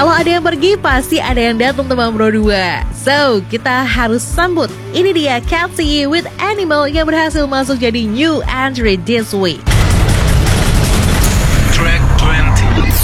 Kalau ada yang pergi, pasti ada yang datang teman Bro 2. So, kita harus sambut. Ini dia Catzy with Animal yang berhasil masuk jadi new entry this week.